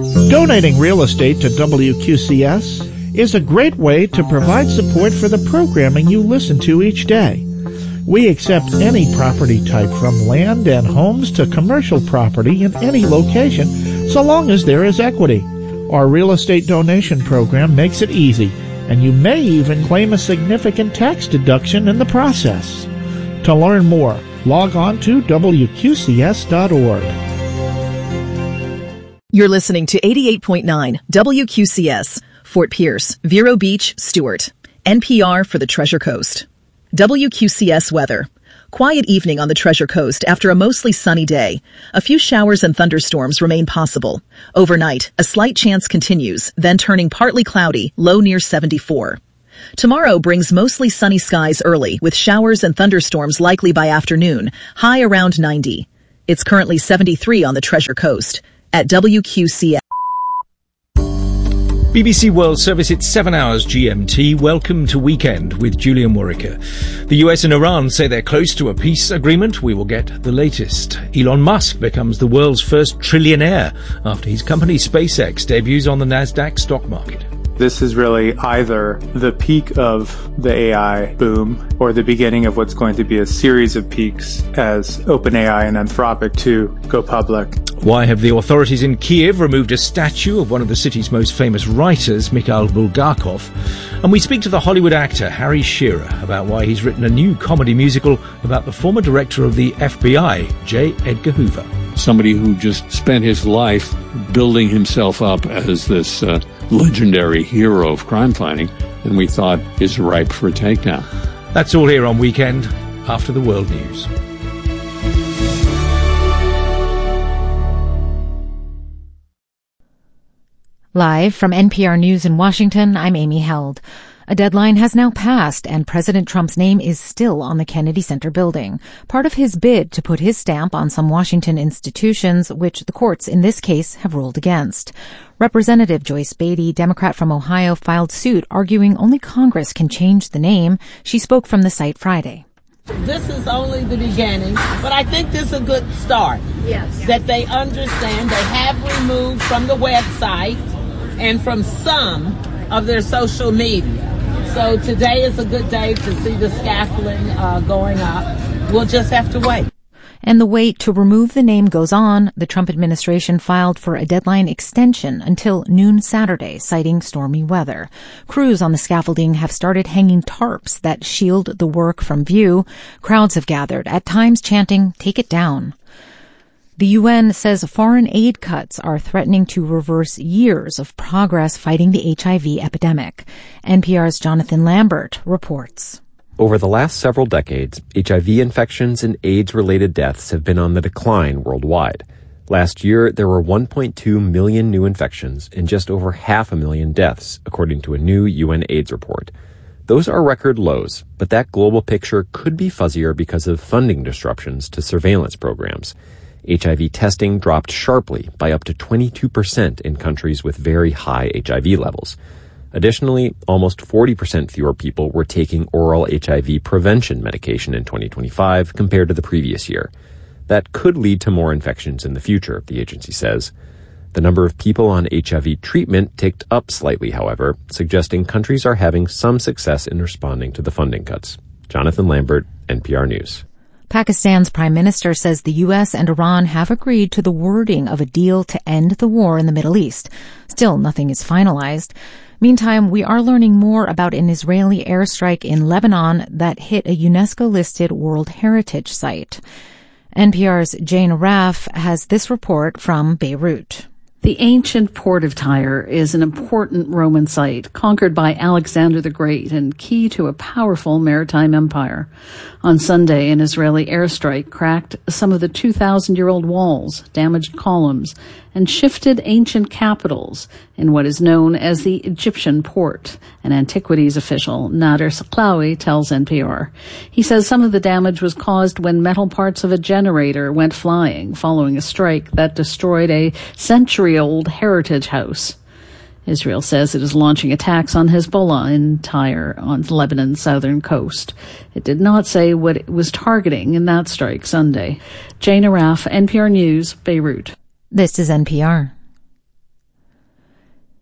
Donating real estate to WQCS is a great way to provide support for the programming you listen to each day. We accept any property type from land and homes to commercial property in any location, so long as there is equity. Our real estate donation program makes it easy, and you may even claim a significant tax deduction in the process. To learn more, log on to WQCS.org. You're listening to 88.9 WQCS, Fort Pierce, Vero Beach, Stewart. NPR for the Treasure Coast. WQCS weather. Quiet evening on the Treasure Coast after a mostly sunny day. A few showers and thunderstorms remain possible. Overnight, a slight chance continues, then turning partly cloudy, low near 74. Tomorrow brings mostly sunny skies early, with showers and thunderstorms likely by afternoon, high around 90. It's currently 73 on the Treasure Coast. At WQCS. BBC World Service, it's 7 hours GMT. Welcome to Weekend with Julian Warwicker. The US and Iran say they're close to a peace agreement. We will get the latest. Elon Musk becomes the world's first trillionaire after his company SpaceX debuts on the Nasdaq stock market. This is really either the peak of the AI boom or the beginning of what's going to be a series of peaks as OpenAI and Anthropic 2 go public. Why have the authorities in Kiev removed a statue of one of the city's most famous writers, Mikhail Bulgakov? And we speak to the Hollywood actor Harry Shearer about why he's written a new comedy musical about the former director of the FBI, J. Edgar Hoover. Somebody who just spent his life building himself up as this legendary hero of crime fighting, and we thought is ripe for a takedown. That's all here on Weekend after the world news. Live from NPR News in Washington, I'm Amy Held. A deadline has now passed, and President Trump's name is still on the Kennedy Center building, part of his bid to put his stamp on some Washington institutions, which the courts in this case have ruled against. Representative Joyce Beatty, Democrat from Ohio, filed suit arguing only Congress can change the name. She spoke from the site Friday. This is only the beginning, but I think this is a good start. Yes. That they understand they have removed from the website and from some of their social media. So today is a good day to see the scaffolding going up. We'll just have to wait. And the wait to remove the name goes on. The Trump administration filed for a deadline extension until noon Saturday, citing stormy weather. Crews on the scaffolding have started hanging tarps that shield the work from view. Crowds have gathered, at times chanting, "Take it down." The UN says foreign aid cuts are threatening to reverse years of progress fighting the HIV epidemic. NPR's Jonathan Lambert reports. Over the last several decades, HIV infections and AIDS-related deaths have been on the decline worldwide. Last year, there were 1.2 million new infections and just over 500,000 deaths, according to a new UN AIDS report. Those are record lows, but that global picture could be fuzzier because of funding disruptions to surveillance programs. HIV testing dropped sharply by up to 22% in countries with very high HIV levels. Additionally, almost 40% fewer people were taking oral HIV prevention medication in 2025 compared to the previous year. That could lead to more infections in the future, the agency says. The number of people on HIV treatment ticked up slightly, however, suggesting countries are having some success in responding to the funding cuts. Jonathan Lambert, NPR News. Pakistan's prime minister says the U.S. and Iran have agreed to the wording of a deal to end the war in the Middle East. Still, nothing is finalized. Meantime, we are learning more about an Israeli airstrike in Lebanon that hit a UNESCO-listed World Heritage Site. NPR's Jane Raff has this report from Beirut. The ancient port of Tyre is an important Roman site conquered by Alexander the Great and key to a powerful maritime empire. On Sunday, an Israeli airstrike cracked some of the 2,000-year-old walls, damaged columns, and shifted ancient capitals in what is known as the Egyptian port. An antiquities official, Nader Saklawi, tells NPR. He says some of the damage was caused when metal parts of a generator went flying following a strike that destroyed a century-old heritage house. Israel says it is launching attacks on Hezbollah in Tyre on Lebanon's southern coast. It did not say what it was targeting in that strike Sunday. Jane Araf, NPR News, Beirut. This is NPR.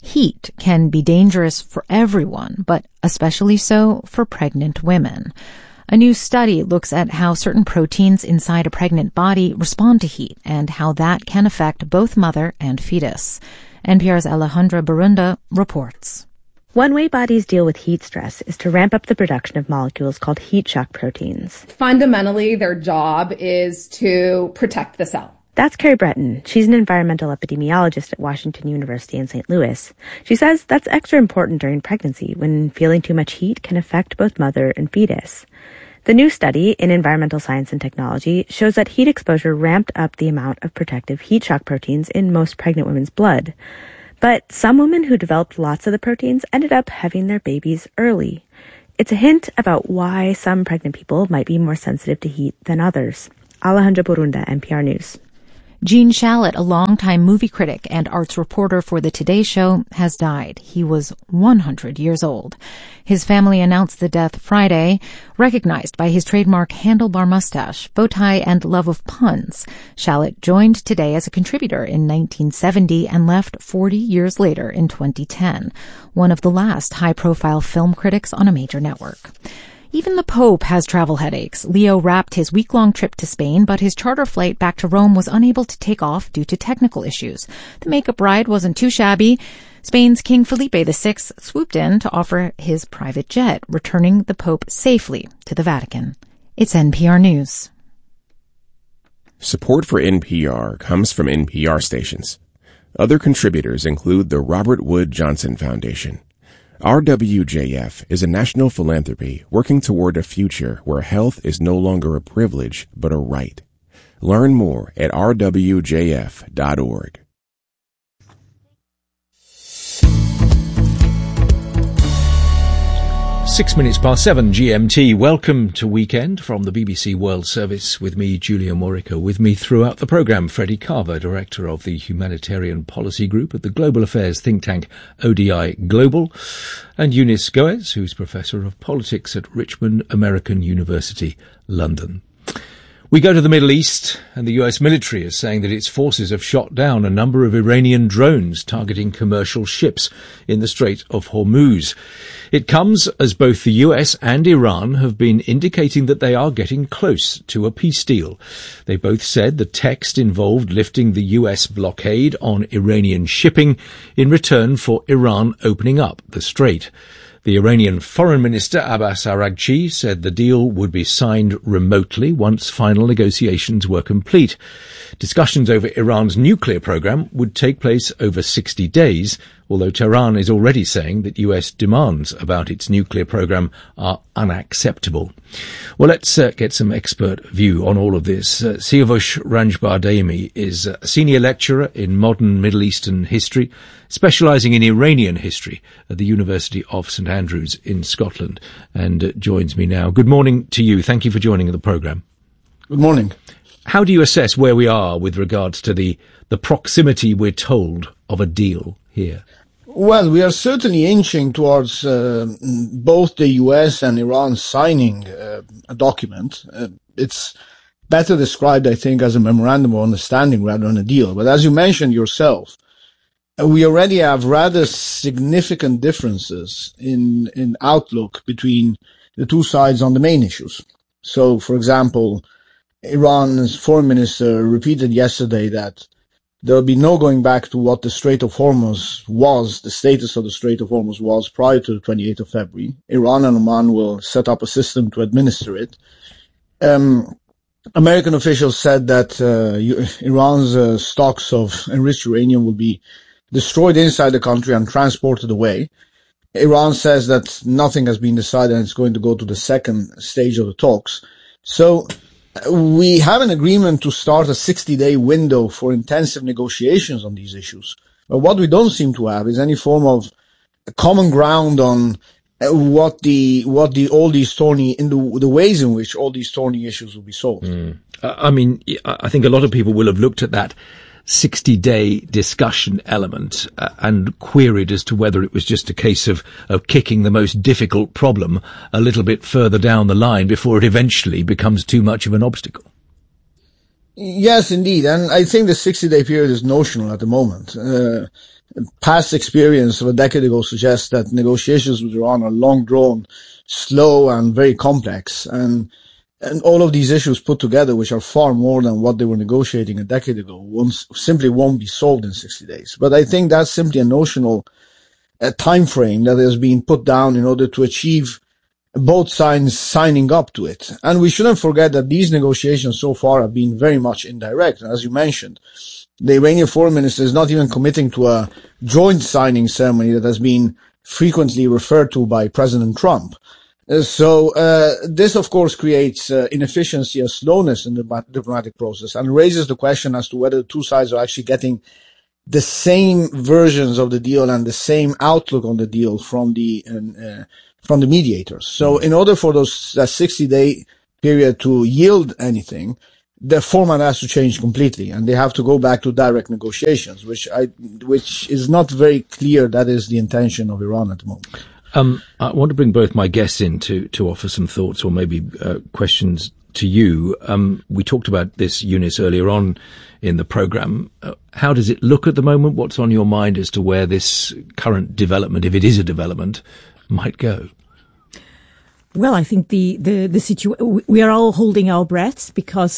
Heat can be dangerous for everyone, but especially so for pregnant women. A new study looks at how certain proteins inside a pregnant body respond to heat and how that can affect both mother and fetus. NPR's Alejandra Barunda reports. One way bodies deal with heat stress is to ramp up the production of molecules called heat shock proteins. Fundamentally, their job is to protect the cell. That's Carrie Breton. She's an environmental epidemiologist at Washington University in St. Louis. She says that's extra important during pregnancy when feeling too much heat can affect both mother and fetus. The new study in Environmental Science and Technology shows that heat exposure ramped up the amount of protective heat shock proteins in most pregnant women's blood. But some women who developed lots of the proteins ended up having their babies early. It's a hint about why some pregnant people might be more sensitive to heat than others. Alejandra Barunda, NPR News. Gene Shalit, a longtime movie critic and arts reporter for The Today Show, has died. He was 100 years old. His family announced the death Friday, recognized by his trademark handlebar mustache, bow tie, and love of puns. Shalit joined Today as a contributor in 1970 and left 40 years later in 2010, one of the last high-profile film critics on a major network. Even the Pope has travel headaches. Leo wrapped his week-long trip to Spain, but his charter flight back to Rome was unable to take off due to technical issues. The makeup ride wasn't too shabby. Spain's King Felipe VI swooped in to offer his private jet, returning the Pope safely to the Vatican. It's NPR News. Support for NPR comes from NPR stations. Other contributors include the Robert Wood Johnson Foundation. RWJF is a national philanthropy working toward a future where health is no longer a privilege, but a right. Learn more at rwjf.org. 7:06 GMT. Welcome to Weekend from the BBC World Service with me, Julia Morica. With me throughout the programme, Freddie Carver, Director of the Humanitarian Policy Group at the Global Affairs think tank ODI Global, and Eunice Goes, who's Professor of Politics at Richmond American University, London. We go to the Middle East, and the US military is saying that its forces have shot down a number of Iranian drones targeting commercial ships in the Strait of Hormuz. It comes as both the US and Iran have been indicating that they are getting close to a peace deal. They both said the text involved lifting the US blockade on Iranian shipping in return for Iran opening up the strait. The Iranian Foreign Minister Abbas Araghchi said the deal would be signed remotely once final negotiations were complete. Discussions over Iran's nuclear program would take place over 60 days, although Tehran is already saying that US demands about its nuclear program are unacceptable. Well, let's get some expert view on all of this. Siavush Ranjbardemi is a senior lecturer in modern Middle Eastern history, specialising in Iranian history at the University of St Andrews in Scotland, and joins me now. Good morning to you. Thank you for joining the programme. Good morning. How do you assess where we are with regards to the proximity, we're told, of a deal here? Well, we are certainly inching towards both the US and Iran signing a document. It's better described, I think, as a memorandum of understanding rather than a deal. But as you mentioned yourself, we already have rather significant differences in outlook between the two sides on the main issues. So, for example, Iran's foreign minister repeated yesterday that there will be no going back to what the Strait of Hormuz was, the status of the Strait of Hormuz was prior to the 28th of February. Iran and Oman will set up a system to administer it. American officials said that Iran's stocks of enriched uranium will be destroyed inside the country and transported away. Iran says that nothing has been decided and it's going to go to the second stage of the talks. So we have an agreement to start a 60-day window for intensive negotiations on these issues. But what we don't seem to have is any form of common ground on the ways in which all these thorny issues will be solved. I mean, I think a lot of people will have looked at that 60-day discussion element and queried as to whether it was just a case of kicking the most difficult problem a little bit further down the line before it eventually becomes too much of an obstacle. Yes, indeed. And I think the 60-day period is notional at the moment. past experience of a decade ago suggests that negotiations with Iran are long drawn, slow, and very complex. And all of these issues put together, which are far more than what they were negotiating a decade ago, simply won't be solved in 60 days. But I think that's simply a notional time frame that has been put down in order to achieve both sides signing up to it. And we shouldn't forget that these negotiations so far have been very much indirect. As you mentioned, the Iranian foreign minister is not even committing to a joint signing ceremony that has been frequently referred to by President Trump. So this, of course, creates inefficiency and slowness in the diplomatic process and raises the question as to whether the two sides are actually getting the same versions of the deal and the same outlook on the deal from the mediators. So in order for that 60-day period to yield anything, the format has to change completely, and they have to go back to direct negotiations, which is not very clear that is the intention of Iran at the moment. I want to bring both my guests in to offer some thoughts or maybe questions to you. We talked about this, Eunice, earlier on in the program. How does it look at the moment? What's on your mind as to where this current development, if it is a development, might go? Well, I think the situation, we are all holding our breaths because